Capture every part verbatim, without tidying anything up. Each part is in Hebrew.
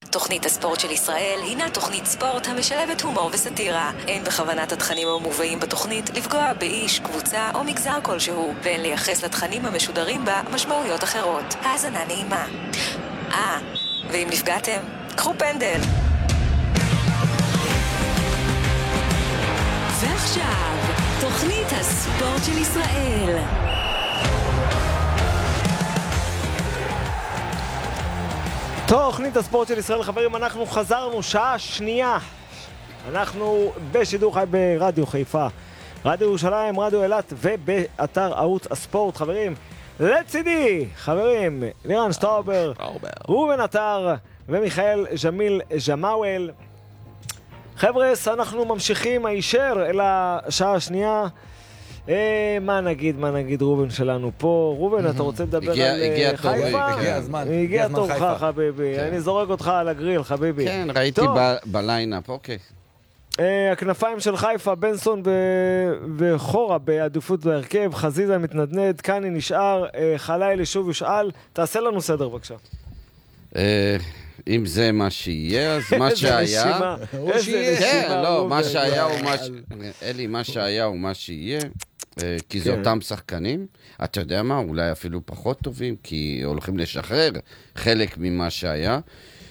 תוכנית הספורט של ישראל הינה תוכנית ספורט המשלבת הומור וסטירה. אין בכוונת התכנים המובאים בתוכנית לפגוע באיש, קבוצה או מגזר כלשהו, ואין לייחס לתכנים המשודרים בה משמעויות אחרות. האזנה נעימה. אה, ואם נפגעתם, קחו פנדל. ועכשיו, תוכנית הספורט של ישראל. תוכנית הספורט של ישראל, חברים, אנחנו חזרנו שעה שנייה. אנחנו בשידור חי ברדיו חיפה, רדיו ירושלים, רדיו אילת ובאתר ערוץ הספורט, חברים. לצידי, חברים, לירן שטאובר, ראובן עטר ומיכאל ג'מיל ג'מאוול. חבר'ס, אנחנו ממשיכים הישר אל השעה השנייה. אה, מה נגיד, מה נגיד ראובן שלנו פה? ראובן, אתה רוצה לדבר על חיפה? הגיע הזמן. הגיע תורך, חביבי. אני זורק אותך על הגריל, חביבי. כן, ראיתי בליינאפ, אוקיי. הכנפיים של חיפה, בנסון וחורה בעדיפות בהרכב, חזיזה מתנדנד, קני נשאר, חלילי שוב יושאל. תעשה לנו סדר, בבקשה. אם זה מה שיהיה, אז מה שהיה... איזה נשימה. לא, מה שהיה הוא מה ש... אלי, מה שהיה הוא מה שיהיה, כי זה אותם שחקנים. אתה יודע מה, אולי אפילו פחות טובים, כי הולכים לשחרר חלק ממה שהיה.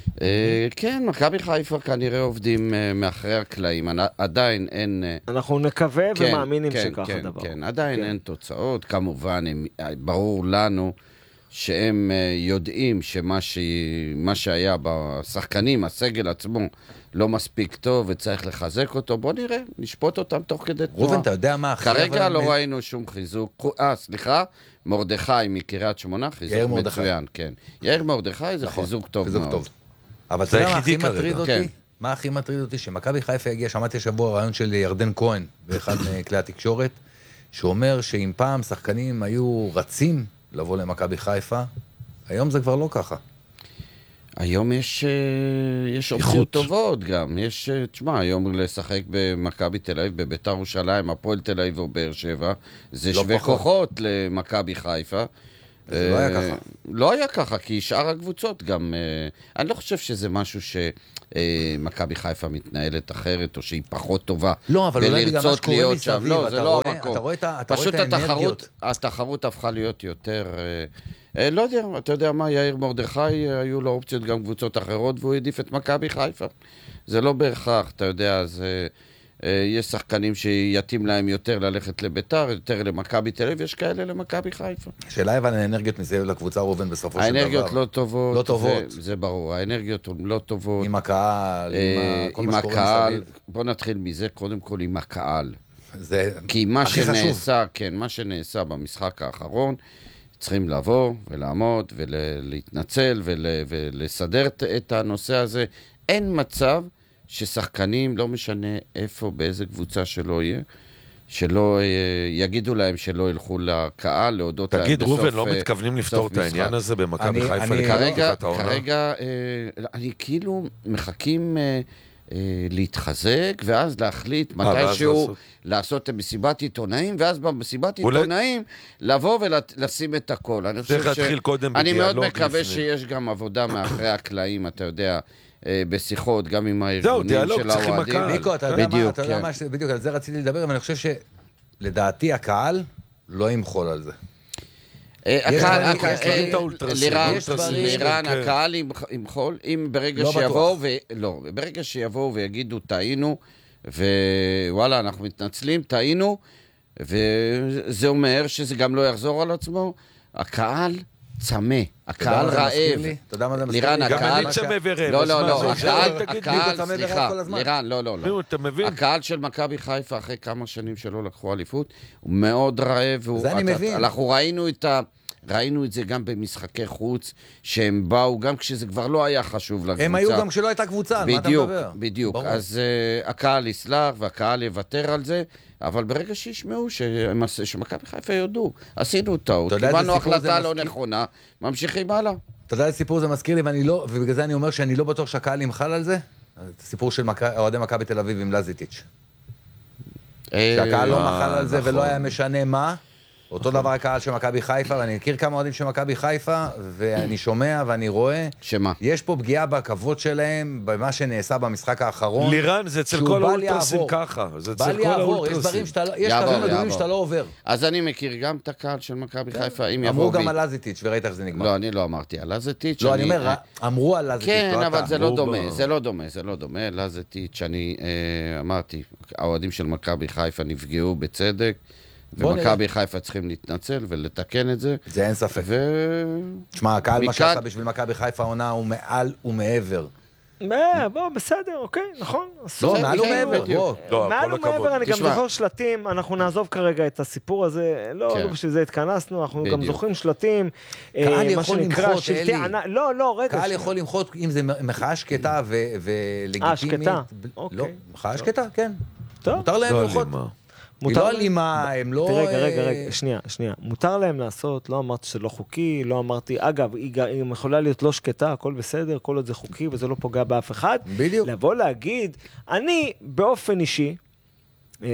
כן, מכבי חיפה כנראה עובדים מאחרי הקלעים, עדיין אין... אנחנו נקווה ומאמינים שכך הדבר. כן, עדיין אין תוצאות, כמובן, ברור לנו שהם יודעים שמה ש... מה שהיה בשחקנים, הסגל עצמו, לא מספיק טוב וצריך לחזק אותו. בוא נראה, נשפוט אותם תוך כדי תנועה. רובן, אתה יודע מה? כרגע לא ראינו שום חיזוק. אה, סליחה, מרדכי מקריית שמונה, חיזוק מצוין, כן. יאיר מרדכי זה חיזוק טוב מאוד. אבל אתה יודע מה הכי מטריד אותי? מה הכי מטריד אותי? שמכבי חיפה הגיע, שמעתי שבוע רעיון של ירדן כהן, באחד מכלי התקשורת, שאומר שאם פעם שחקנים היו רצים לבוא למכבי חיפה, היום זה כבר לא ככה. היום יש, יש אופציות טובות גם. יש, תשמע, היום לשחק במכבי תל אביב, בביתר ירושלים, הפועל תל אביב או באר שבע, זה לא שווה פחות. כוחות למכבי חיפה. זה לא היה ככה. לא היה ככה, כי שאר הקבוצות גם... אני לא חושב שזה משהו שמכבי חיפה מתנהלת אחרת, או שהיא פחות טובה. לא, אבל אולי בגלל מה שקורה מסביב. לא, זה לא המקום. אתה רואה את האנרגיות. פשוט התחרות, התחרות הפכה להיות יותר... לא יודע, אתה יודע מה, יאיר מרדכי, היו לו אופציות גם קבוצות אחרות, והוא העדיף את מכבי חיפה. זה לא בהכרח, אתה יודע, זה... יש שחקנים שיתאים להם יותר ללכת לביתר, יותר למכבי תל אביב, יש כאלה למכבי חיפה. שאלה אבל האנרגיות מסביב לקבוצה ראובן בסופו של דבר. האנרגיות לא טובות. לא טובות. זה, זה ברור, האנרגיות לא טובות. עם הקהל, עם כל עם מה שקורה מסביב. בוא נתחיל מזה, קודם כל עם הקהל. זה כי מה הכי שנעשה, חשוב. כן, מה שנעשה במשחק האחרון, צריכים לבוא ולעמוד ולהתנצל ול, ולסדר את הנושא הזה. אין מצב ששחקנים, לא משנה איפה, באיזה קבוצה שלא יהיה, שלא יגידו להם שלא ילכו לקהל, להודות להם בסוף משחק. תגיד, רובן, לא מתכוונים לפתור את העניין הזה במכבי חיפה? כרגע, כרגע, אני כאילו מחכים להתחזק, ואז להחליט מתישהו לעשות מסיבת עיתונאים, ואז במסיבת עיתונאים לבוא ולשים את הכל. אני מאוד מקווה שיש גם עבודה מאחרי הקלעים, אתה יודע, בשיחות, גם עם הארגונים של האוהדים. ניקו, אתה יודע מה, אתה יודע מה, בדיוק על זה רציתי לדבר, אבל אני חושב שלדעתי הקהל לא ימחול על זה. לירן, הקהל ימחול, אם ברגע שיבואו, לא, ברגע שיבואו ויגידו, טעינו, ווואלה, אנחנו מתנצלים, טעינו, וזה אומר שזה גם לא יחזור על עצמו, הקהל צמא, הקהל רעב. אתה יודע מה זה מזכיר לירן, לי? הקהל... גם אני צמא ורעב. לא, לא, לא, הקהל, הקהל, סליחה, לירן, לא, לא, לא. אתה מבין? הקהל של מכבי חיפה, אחרי כמה שנים שלא לקחו אליפות, הוא מאוד רעב. זה אני מבין. אנחנו ראינו את ה... ראינו את זה גם במשחקי חוץ, שהם באו, גם כשזה כבר לא היה חשוב לקבוצה. הם היו גם כשלא הייתה קבוצה, על מה אתה מדבר? בדיוק, בדיוק. אז הקהל יסלח, והקהל יוותר על זה, אבל ברגע שישמעו שמכבי חיפה יודו, עשינו טעות, קיבלנו החלטה לא נכונה, ממשיכים הלאה. אתה יודע, הסיפור זה מזכיר לי, ואני לא, ובגלל זה אני אומר שאני לא בטוח שהקהל ימחל על זה, הסיפור של אוהדי מכבי תל אביב עם לזיטיץ'. שהקהל לא מחל על זה ולא היה משנה מה, אותו דבר הקהל של מכבי חיפה, ואני מכיר כמה אוהדים של מכבי חיפה, ואני שומע ואני רואה, שמה? יש פה פגיעה בכבוד שלהם, במה שנעשה במשחק האחרון. לירן, זה אצל כל האולטרסים ככה. זה אצל כל האולטרסים. יש קווים אדומים שאתה לא עובר. אז אני מכיר גם את הקהל של מכבי חיפה, אם יבוא... אמרו גם על לזיטיץ' וראית איך זה נגמר. לא, אני לא אמרתי על לזיטיץ'. לא, אני אומר, אמרו על לזיטיץ'. כן, אבל זה לא דומה, זה לא דומה, זה לא דומה. לזיטיץ', אני אמרתי, האוהדים של מכבי חיפה נפגעו בצדק, ומכבי חיפה צריכים להתנצל ולתקן את זה. זה אין ספק. תשמע, הקהל מה שעשה בשביל מכבי חיפה העונה הוא מעל ומעבר. בוא, בסדר, אוקיי, נכון. לא, מעל ומעבר, בוא. מעל ומעבר, אני גם זוכר שלטים, אנחנו נעזוב כרגע את הסיפור הזה, לא בשביל זה התכנסנו, אנחנו גם זוכרים שלטים, קהל יכול למחות, אלי. לא, לא, רגע. קהל יכול למחות אם זה מחאה שקטה ולגיטימית. אה, שקטה. לא, מחאה שקטה, כן. מותר להם למחות. היא לא אלימה, הם לא... רגע, רגע, רגע, שנייה, שנייה. מותר להם לעשות, לא אמרתי שזה לא חוקי, לא אמרתי, אגב, היא יכולה להיות לא שקטה, הכל בסדר, כל עוד זה חוקי וזה לא פוגע באף אחד. בדיוק. לבוא להגיד, אני באופן אישי, אתה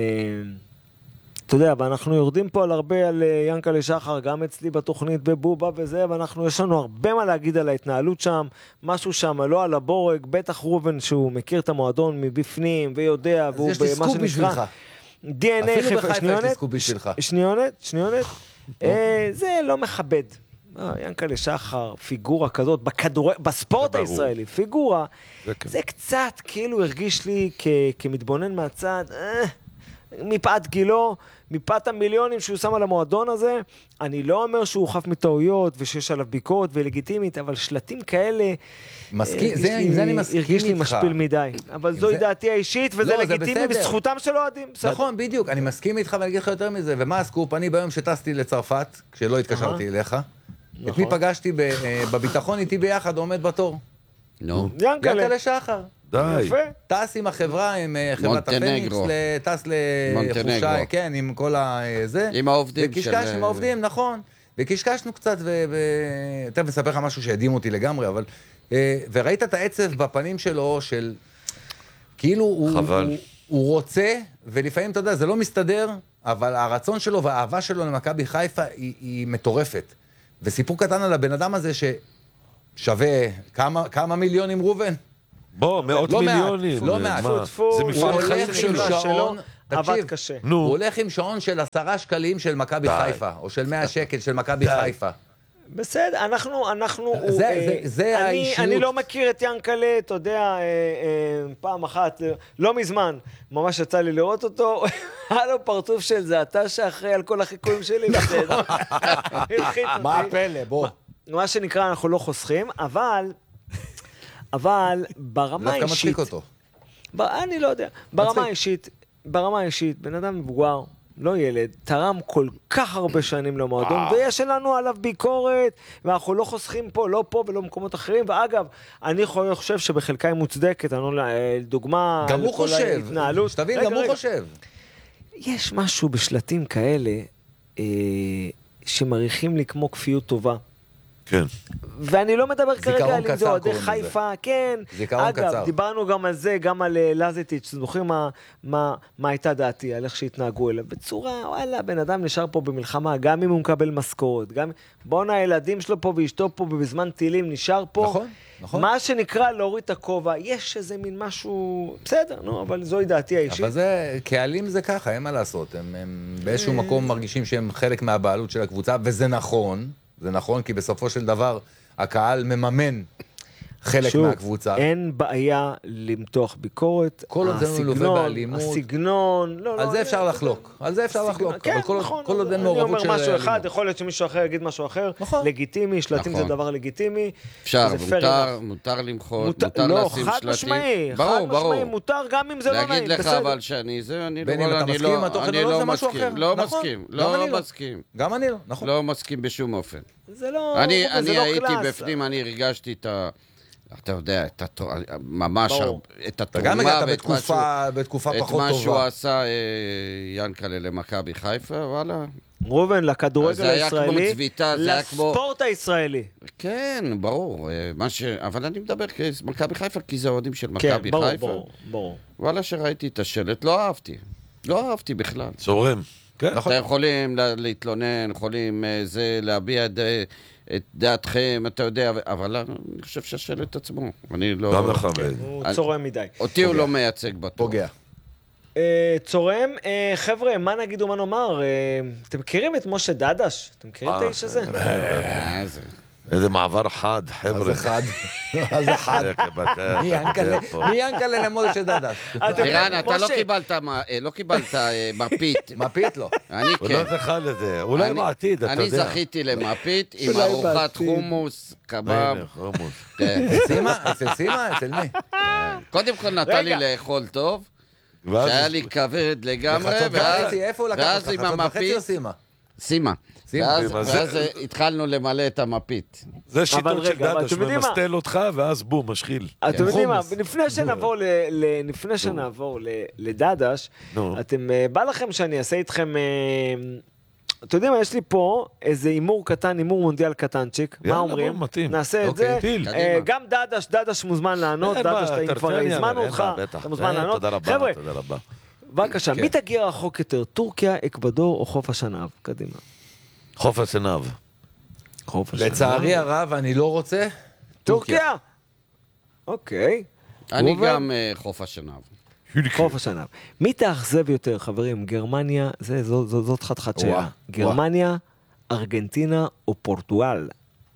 יודע, ואנחנו יורדים פה על הרבה על ינקלה שחר, גם אצלי בתוכנית בבובה וזה, ואנחנו, יש לנו הרבה מה להגיד על ההתנהלות שם, משהו שם, לא על הבורג, בטח רובן שהוא מכיר את המועדון מבפנים ויודע, והוא במה שנקרא... די אן איי חיפה, שניונת, שניונת, שניונת, זה לא מכבד. ינקלה שחר, פיגורה כזאת, בספורט הישראלי, פיגורה, זה קצת כאילו הרגיש לי כמתבונן מהצד, מפאת גילו, מפאת המיליונים שהוא שם על המועדון הזה, אני לא אומר שהוא חף מטעויות ושיש עליו ביקורת ולגיטימית, אבל שלטים כאלה, מסכים, זה, עם זה אני מסכים איתך. הרגיש לי משפיל מדי, אבל זוהי דעתי האישית, וזה לגיטימי וזכותם של אוהדים. נכון, בדיוק, אני מסכים איתך ואני אגיד לך יותר מזה, ומה הסקופ? אני ביום שטסתי לצרפת, כשלא התקשרתי אליך, את מי פגשתי בביטחון איתי ביחד, עומד בתור. נו. ינקלה שחר. די. טס עם החברה, עם חברת הפניקס, טס לחופשה, כן, עם כל הזה. עם העובדים של... וקשקש עם העובדים, נכון. וקשקשנו קצת, ותכף נספר לך משהו שהדהים אותי לגמרי, אבל... וראית את העצב בפנים שלו, של... כאילו הוא רוצה, ולפעמים, אתה יודע, זה לא מסתדר, אבל הרצון שלו והאהבה שלו למכבי חיפה היא מטורפת. וסיפור קטן על הבן אדם הזה ששווה כמה מיליונים רובן? בוא, מאות לא מיליונים. מעט, לא מעט. זה מפעל חיים שלו. עבד קשה. הוא הולך עם שעון של עשרה שקלים של מכבי חיפה, או של מאה שקל של מכבי חיפה. בסדר, אנחנו, אנחנו, זה, אה, זה, זה אני, האישיות. אני לא מכיר את ינקלה, אתה יודע, אה, אה, פעם אחת, לא מזמן, ממש יצא לי לראות אותו, היה לו פרצוף של זה, אתה שאחראי על כל החיקויים שלי, בסדר. מה הפלא, בוא. מה שנקרא, אנחנו לא חוסכים, אבל, אבל ברמה האישית, דווקא מצחיק אותו. אני לא יודע, ברמה האישית, ברמה האישית, בן אדם מבוגר, לא ילד, תרם כל כך הרבה שנים למועדון, ויש לנו עליו ביקורת, ואנחנו לא חוסכים פה, לא פה ולא במקומות אחרים, ואגב, אני חושב שבחלקה היא מוצדקת, אני לא דוגמה, גם הוא חושב, התנהלות. שתבין, גם הוא חושב. יש משהו בשלטים כאלה, שמריחים לי כמו כפיות טובה. כן. ואני לא מדבר כרגע על זה, אוהדי חיפה, כן. אגב, דיברנו גם על זה, גם על לזיטיץ', זוכרים מה הייתה דעתי, על איך שהתנהגו אליו. בצורה, וואלה, בן אדם נשאר פה במלחמה, גם אם הוא מקבל משכורת, גם בואו הילדים שלו פה ואשתו פה, ובזמן טילים נשאר פה. נכון, נכון. מה שנקרא להוריד את הכובע, יש איזה מין משהו, בסדר, נו, אבל זוהי דעתי האישית. אבל זה, קהלים זה ככה, אין מה לעשות. הם באיזשהו מקום מרגישים שהם חלק מהבעלות של הקבוצה, וזה נכון. זה נכון, כי בסופו של דבר הקהל מממן חלק שוב, מהקבוצה. אין בעיה למתוח ביקורת. כל עוד זה מלווה באלימות. הסגנון, לא, על לא, זה אפשר לחלוק. על זה אפשר לחלוק. כן, אבל כל, נכון. כל עוד אין מעורבות של... אני אומר משהו אחד, יכול להיות שמישהו אחר יגיד משהו אחר. נכון. לגיטימי, שלטים נכון. זה דבר לגיטימי. אפשר, מותר, מותר למחות, מותר, מותר לא, לשים חד שלטים. משמעי, ברור, חד ברור. משמעי, מותר גם אם זה לא נעים. להגיד לך אבל שאני זה, אני בין לא, אם אתה אני מסכים לא, עם התוכן אני או לא, לא זה משהו מסכים, אחר. לא נכון. מסכים, גם אני לא לא. מסכים. גם אני לא, נכון. לא מסכים בשום אופן. זה לא, אני, זה אני לא הייתי קלאס. בפנים, אני הרגשתי את ה... אתה יודע, את התור... ממש ברור. את אתה גם התרומה הגעת בתקופה, בתקופה פחות טובה. את מה שהוא עשה אה, ינקלה למכבי חיפה, וואלה. רובן, לכדורגל הישראלי, צביטה, לספורט כמו... הישראלי. כן, ברור. מה ש... אבל אני מדבר כמכבי חיפה, כי זה אוהדים של כן, מכבי ברור, חיפה. ברור, ברור. וואלה, שראיתי את השלט, לא אהבתי. לא אהבתי בכלל. צורם. אתם יכולים להתלונן, יכולים להביע את דעתכם, אתה יודע, אבל אני חושב שהשלט עצמו, אני לא... גם לך, הוא צורם מדי. אותי הוא לא מייצג בטוח. פוגע. צורם, חבר'ה, מה נגיד ומה נאמר? אתם מכירים את משה דדש? אתם מכירים את האיש הזה? איזה מעבר חד, חבר'ה. אז אחד. אז אחד. מי ינקלה למשה דדש? אירן, אתה לא קיבלת מפית. מפית לא. אני כן. הוא לא זכה לזה, אולי בעתיד, אתה יודע. אני זכיתי למפית עם ארוחת חומוס, קבב. חומוס. סימה? אצל סימה? אצל מי? קודם כל נתן לי לאכול טוב. שהיה לי כבד לגמרי, ואז עם המפית, סימה, ואז התחלנו למלא את המפית. זה שיטות של דדש, ממסטל אותך, ואז בום, משחיל. אתם יודעים מה, לפני שנעבור לדדש, אתם, בא לכם שאני אעשה איתכם, אתם יודעים מה, יש לי פה איזה אימור קטן, אימור מונדיאל קטנצ'יק, מה אומרים? נעשה את זה, גם דדש, דדש מוזמן לענות, דדש, אתה כבר הזמנו אותך, אתה מוזמן לענות. חבר'ה, בבקשה, מי תגיע רחוק יותר, טורקיה, אקוודור או חוף השנהב? קדימה. חוף השנהב. לצערי הרב, אני לא רוצה. טורקיה? אוקיי. אני גם חוף השנהב. חוף השנהב. מי תאכזב יותר, חברים? גרמניה, זאת חתיכת שאלה. גרמניה, ארגנטינה או פורטוגל?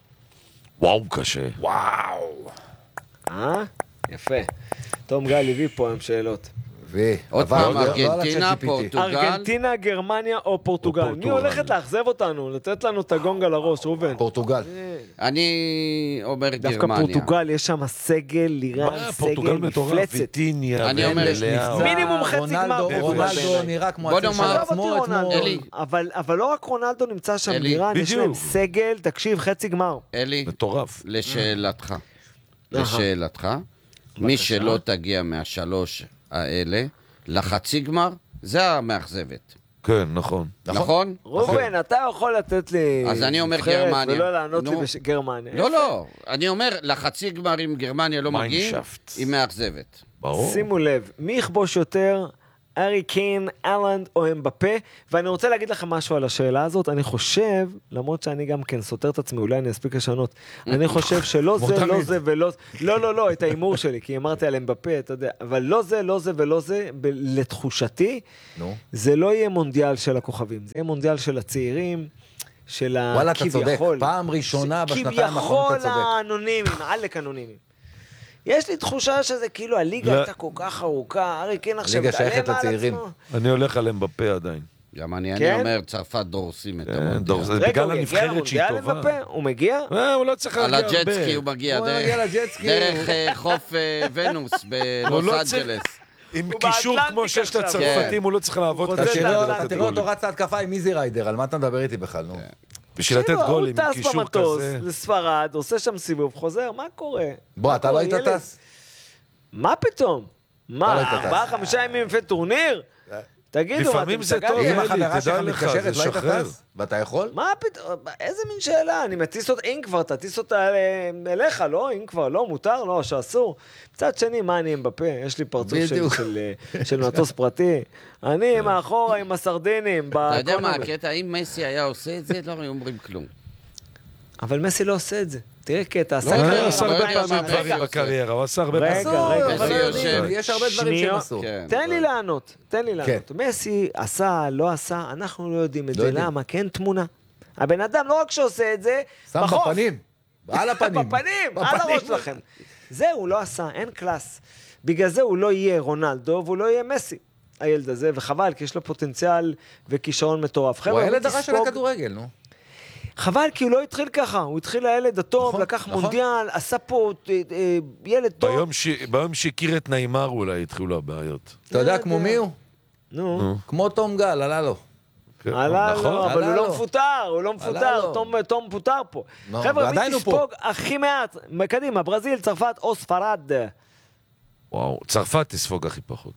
וואו, קשה. וואו. אה? יפה. תום גל הביא פה עם שאלות. עוד פעם, ארגנטינה, פורטוגל. ארגנטינה, גרמניה או פורטוגל. מי הולכת לאכזב אותנו? לתת לנו את הגונג על הראש, רובן? פורטוגל. אני אומר גרמניה. דווקא פורטוגל, יש שם סגל, לירן, סגל, מפלצת. אני אומר מינימום חצי גמר. רונלדו נראה כמו עצמו עצמו. אבל לא רק רונלדו נמצא שם, לירן, יש להם סגל, תקשיב, חצי גמר. אלי, מטורף. לשאלתך. לשאלתך. מי שלא תגיע מהשלוש האלה, לחצי גמר, זה המאכזבת. כן, נכון. נכון? רובן, אתה יכול לתת לי... אז אני אומר גרמניה. ולא לענות לי בגרמניה. לא, לא. אני אומר, לחצי גמר אם גרמניה לא מגיעים, היא מאכזבת. ברור. שימו לב, מי יכבוש יותר, ארי קיין, אלנד או אמבפה? ואני רוצה להגיד לכם משהו על השאלה הזאת. אני חושב, למרות שאני גם כן סותר את עצמי, אולי אני אספיק לשנות, אני חושב שלא זה, לא זה ולא... לא, לא, לא, את האימור שלי, כי אמרתי על אמבפה, אתה יודע, אבל לא זה, לא זה ולא זה, לתחושתי, זה לא יהיה מונדיאל של הכוכבים, זה יהיה מונדיאל של הצעירים, של הכביכול. וואלה, אתה צודק, פעם ראשונה בשנתיים האחרונות אתה צודק. כביכול האנונימיים, עלק אנונימיים. יש לי תחושה שזה כאילו הליגה הייתה כל כך ארוכה, ארי קיין עכשיו מתעלם על עצמו. אני הולך על אמבפה עדיין. גם אני, אני אומר, צרפת דורסים את המונדיאל. רגע, הוא יגיע למונדיאל אמבפה? הוא מגיע? הוא לא צריך להגיע הרבה. על הג'טסקי הוא מגיע, דרך חוף ונוס בלוס אנג'לס. עם קישור כמו שיש לצרפתים, הוא לא צריך לעבוד. אתה תראה אותו רץ להתקפה עם איזי ריידר, על מה אתה מדבר איתי בכלל, נו? בשביל לתת גולים עם קישור כזה. הוא טס במטוס לספרד, עושה שם סיבוב, חוזר, מה קורה? בוא, אתה לא היית טס? מה פתאום? מה, ארבעה, חמישה ימים לפני טורניר? תגידו, לפעמים זה טוב, אם החברה שלך מתקשרת, לא היית טס? ואתה יכול? מה פתאום? איזה מין שאלה? אני מטיס אותה, אם כבר, תטיס אותה אליך, לא? אם כבר, לא, מותר, לא, שאסור. מצד שני, מה אני אמבפה? יש לי פרצוף של מטוס פרטי. אני מאחורה עם הסרדינים. אתה יודע מה הקטע? אם מסי היה עושה את זה, לא אומרים כלום. אבל מסי לא עושה את זה. תראה קטע, עשה הרבה פעמים דברים בקריירה, הוא עשה הרבה פעמים. רגע, רגע, יש הרבה דברים שהם עשו. תן לי לענות, תן לי לענות. מסי עשה, לא עשה, אנחנו לא יודעים את זה, למה? כן תמונה. הבן אדם לא רק שעושה את זה, שם בפנים, על הפנים. בפנים, על הראש שלכם. זה הוא לא עשה, אין קלאס. בגלל זה הוא לא יהיה רונלדו, והוא לא יהיה מסי. הילד הזה, וחבל, כי יש לו פוטנציאל וכישרון מטורף. הוא הילד הרע של הכדורגל, נו. חבל, כי הוא לא התחיל ככה, הוא התחיל לילד הטוב, נכון, לקח נכון. מונדיאל, עשה פה אה, אה, ילד טוב. ביום, ש... ביום שהכיר את ניימר אולי התחילו הבעיות. אתה יודע כמו מי הוא? נו. כמו תום גל, עלה לו. כן. עלה נכון. לו, אבל עלה הוא לו. לא מפוטר, הוא לא מפוטר, תום, תום מפוטר פה. לא, חבר'ה, מי תספוג הכי מעט? קדימה, ברזיל, צרפת או ספרד? וואו, צרפת תספוג הכי פחות.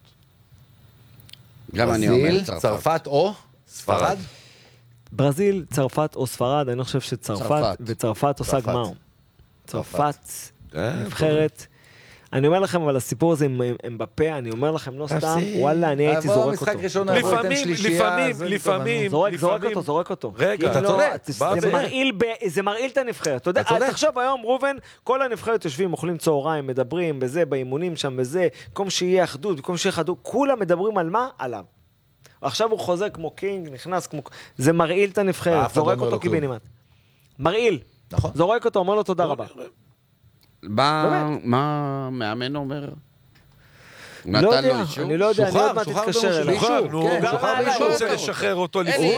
גם אני אומר צרפת. צרפת או ספרד? ברזיל, צרפת או ספרד, אני לא חושב שצרפת וצרפת עושה גמר. צרפת, נבחרת. אני אומר לכם, אבל הסיפור הזה הם בפה, אני אומר לכם, לא סתם, וואלה, אני הייתי זורק אותו. לפעמים, לפעמים, לפעמים, זורק אותו, זורק אותו. רגע, אתה צודק. זה מרעיל את הנבחרת. אתה יודע, תחשוב היום, רובן, כל הנבחרת יושבים, אוכלים צהריים, מדברים בזה, באימונים שם, בזה, במקום שיהיה אחדות, במקום שיהיה אחדות, כולם מדברים על מה? עליו. עכשיו הוא חוזר כמו קינג, נכנס כמו... זה מרעיל את הנבחרת, זורק אותו קיבינימט. מרעיל. נכון. זורק אותו, אומר לו תודה רבה. מה מאמן אומר? לא יודע, אני לא יודע, אני עוד מעט תתקשר אליו. שוחרר, נו, הוא רוצה לשחרר אותו לפני.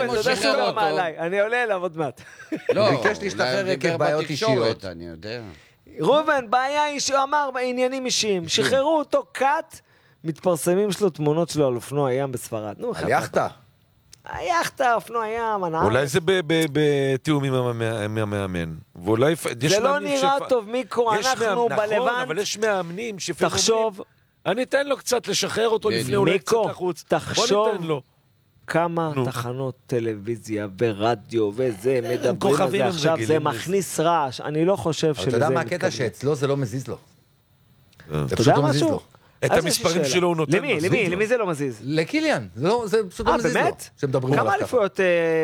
אני עולה אליו עוד מעט. לא, ביקש להשתחרר עקב בעיות אישיות. אני יודע. רובן, בעיה אישית, הוא אמר בעניינים אישיים. שחררו אותו קאט, מתפרסמים שלו תמונות שלו על אופנוע ים בספרד. נו, על יחטה. היחטה, אופנוע ים, הנהר. אולי זה בתיאום עם המאמן. זה לא נראה טוב, מיקרו, אנחנו בלבנט. נכון, אבל יש מאמנים שפעמים תחשוב. אני אתן לו קצת לשחרר אותו לפני, אולי קצת לחוץ. תחשוב כמה תחנות טלוויזיה ורדיו וזה, מדברים על זה עכשיו, זה מכניס רעש. אני לא חושב שלזה... אתה יודע מה הקטע שאצלו זה לא מזיז לו. אתה יודע משהו? את המספרים שלו הוא נותן. למי? למי? למי זה לא מזיז? לקיליאן. זה פשוט לא מזיז לו. באמת? כמה אליפויות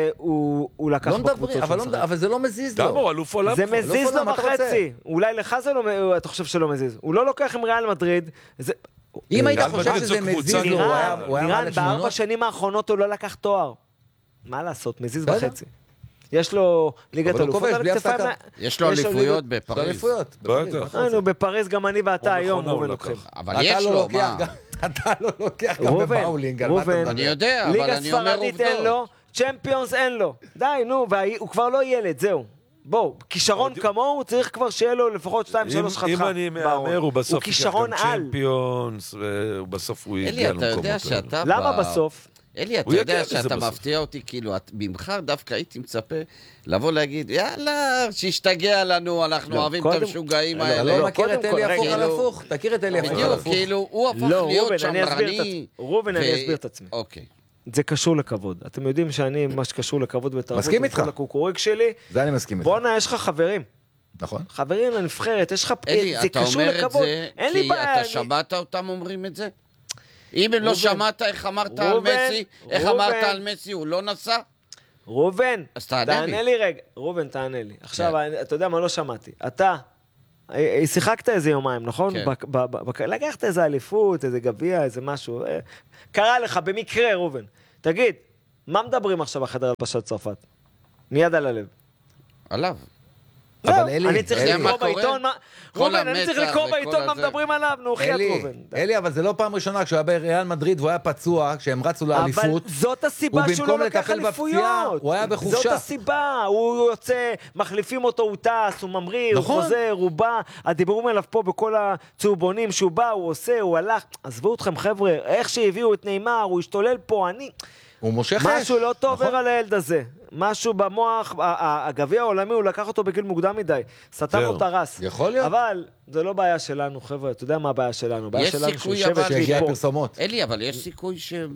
הוא לקח בקבוצות של משחק? אבל זה לא מזיז לו. גם הוא אלוף עולם. זה מזיז לו בחצי. אולי לך זה לא... אתה חושב שלא מזיז. הוא לא לוקח עם ריאל מדריד. אם היית חושב שזה מזיז לו, הוא היה נירן, בארבע שנים האחרונות הוא לא לקח תואר. מה לעשות? מזיז בחצי. יש לו ליגת אלופות על הכתפיים. יש לו אליפויות בפריז. נו, בפריז גם אני ואתה היום הוא מלוקחים. אבל יש לו, מה? אתה לא לוקח גם בבאולינג. אני יודע, אבל ליגה אני אומר ספרדית אין לו, צ'מפיונס אין לו. די, נו, הוא כבר לא ילד, זהו. בואו, כישרון כמוהו צריך כבר שיהיה לו לפחות שתיים שלוש חתכה. אם אני מאמר, הוא בסוף ייקח גם צ'מפיונס, ובסוף הוא יגיע למקומות. אלי, אתה יודע שאתה... למה בסוף? אלי, אתה יודע שאתה מפתיע אותי, כאילו, ממך דווקא הייתי מצפה לבוא להגיד, יאללה, שישתגע לנו, אנחנו אוהבים את המשוגעים האלה. לא מכיר את אלי הפוך על הפוך? תכיר את אלי הפוך על הפוך. כאילו, הוא הפך להיות שמרני. רובן, אני אסביר את עצמי. אוקיי. זה קשור לכבוד. אתם יודעים שאני, מה שקשור לכבוד בתרבות, מסכים איתך. לקוקוריק שלי. זה אני מסכים איתך. בואנה, יש לך חברים. נכון. חברים לנבחרת, יש לך... אלי, אתה אומר את זה, כי אתה שמעת אותם אומרים את זה? אם לא שמעת איך אמרת על מסי, איך אמרת על מסי, הוא לא נסע? רובן, אז תענה לי. תענה לי רגע. רובן, תענה לי. עכשיו, אתה יודע מה, לא שמעתי. אתה, שיחקת איזה יומיים, נכון? לקחת איזה אליפות, איזה גביע, איזה משהו. קרה לך, במקרה, רובן. תגיד, מה מדברים עכשיו בחדר הלבשת צרפת? מיד על הלב. עליו. אבל אלי, אני צריך לקרוא בעיתון מה... רובן, אני צריך לקרוא בעיתון מה מדברים עליו, נו, חייאת רובן. אלי, אבל זה לא פעם ראשונה, כשהוא היה בריאל מדריד והוא היה פצוע, כשהם רצו לאליפות, אבל זאת הסיבה שהוא לא לקח אליפויות. הוא היה בחופשה. זאת הסיבה, הוא יוצא, מחליפים אותו, הוא טס, הוא ממריא, הוא חוזר, הוא בא, הדיבורים עליו פה בכל הצהובונים, שהוא בא, הוא עושה, הוא הלך. עזבו אתכם חבר'ה, איך שהביאו את נאמר, הוא השתולל פה, אני... הוא מושך משהו לא טוב על הילד הזה. משהו במוח, הגביע העולמי, הוא לקח אותו בגיל מוקדם מדי. סתם לו תרס. יכול להיות. אבל זה לא בעיה שלנו, חבר'ה. אתה יודע מה הבעיה שלנו? בעיה שלנו שהוא שבט שיגיע פרסומות. אלי, אבל יש סיכוי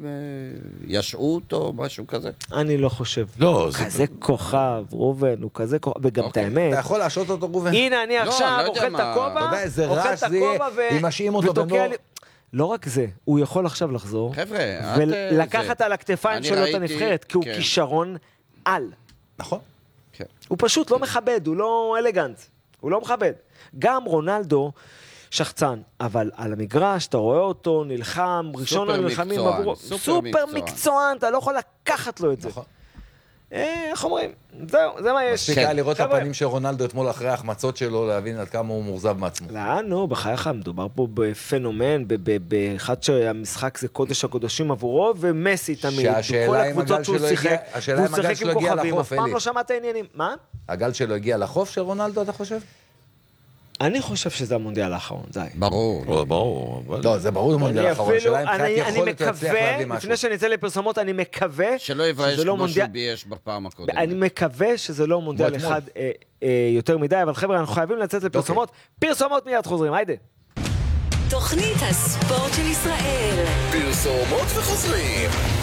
שישעו אותו, משהו כזה? אני לא חושב. לא, כזה כוכב, רובן, הוא כזה כוכב, וגם את האמת. אתה יכול להשעות אותו, רובן? הנה, אני עכשיו אוכל את הכובע, אתה יודע, איזה רעש זה יהיה, אם משאים אותו בנור. לא רק זה, הוא יכול עכשיו לחזור, חבר'ה, ולקחת על הכתפיים שלו את הנבחרת, כי הוא כישרון על. נכון. הוא פשוט לא מכבד, הוא לא אלגנט, הוא לא מכבד. גם רונלדו שחצן, אבל על המגרש, אתה רואה אותו, נלחם, ראשון הנלחמים עבורו, סופר מקצוען, אתה לא יכול לקחת לו את זה. נכון. איך אומרים? זהו, זה מה יש. מספיק היה לראות את הפנים של רונלדו אתמול אחרי ההחמצות שלו, להבין עד כמה הוא מורזב מעצמו. לא, נו, בחייך, מדובר פה בפנומן, באחד שהמשחק זה קודש הקודשים עבורו, ומסי תמיד, בכל הקבוצות שהוא שיחק, והוא שיחק עם כוכבים, אף פעם לא שמעת העניינים. מה? הגל שלו הגיע לחוף של רונלדו, אתה חושב? אני חושב שזה המונדיאל האחרון, די. ברור. ברור. לא, זה ברור המונדיאל האחרון. אני מקווה, לפני שנצא לפרסומות, אני מקווה שלא יבייש כמו שהוא בייש בפעם הקודמת. אני מקווה שזה לא מונדיאל אחד יותר מדי, אבל חבר'ה, אנחנו חייבים לצאת לפרסומות. פרסומות מיד חוזרים, היידה. תוכנית הספורט של ישראל. פרסומות וחוזרים.